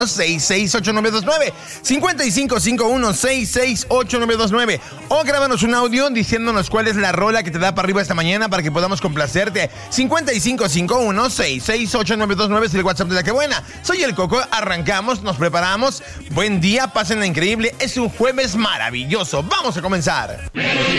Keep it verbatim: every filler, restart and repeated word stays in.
seis seis ocho nueve dos nueve, cinco cinco cinco uno seis seis ocho nueve dos nueve, o grábanos un audio diciéndonos cuál es la rola que te da para arriba esta mañana para que podamos complacerte. cinco cinco cinco uno seis seis ocho nueve dos nueve es el WhatsApp de La Que Buena. Soy el Coco, arrancamos, nos preparamos. Buen día, pásenla increíble. Es un jueves maravilloso. Vamos a comenzar.